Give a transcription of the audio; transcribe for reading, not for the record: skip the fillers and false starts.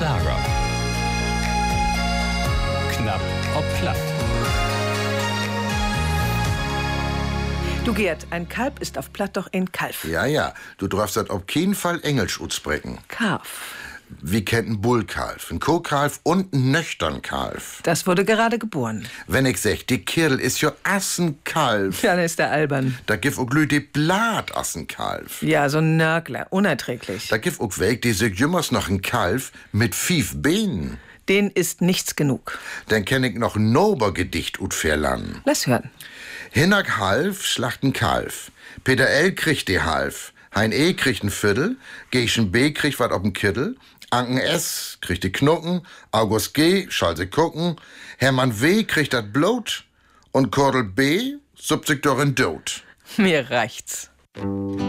Lager. Knapp ob platt. Du Gerd, ein Kalb ist auf Platt doch ein Kalf. Ja, du darfst das auf keinen Fall Englisch utsprechen. Kalf. Wir kennen ein Bullkalf, ein Kokalf und ein Nöchternkalf. Das wurde gerade geboren. Wenn ich sag, die Kirl ist ja Assenkalf, Dann ist er albern. da gif auch glüh die Blatt Assenkalf. Ja, so ein Nörgler, unerträglich. Da gif auch weg, die sich jümmers noch ein Kalf mit 5 Beinen. Den ist nichts genug. Dann kenn ich noch ein Nobergedicht ut Verlan. Lass hören. Hinnack Half schlacht ein Kalf. Peter L. kriegt die Half. Hein E. kriegt ein Viertel. Geischen B. kriegt wat ob'n Kittel. Anken S. kriegt die Knucken. August G. schall sie gucken. Hermann W. kriegt dat Blut. Und Kordel B. suppt sich doch in Dod. Mir reicht's.